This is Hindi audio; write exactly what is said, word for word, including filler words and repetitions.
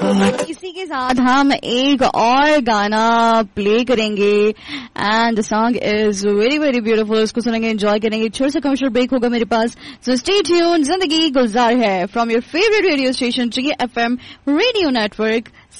इसी के साथ हम एक और गाना प्ले करेंगे and the song is very very beautiful. उसको सुनेंगे, एंजॉय करेंगे. छोटा सा कमर्शियल ब्रेक होगा मेरे पास. So stay tuned. जिंदगी गुलजार है from your favourite radio station ji F M radio network.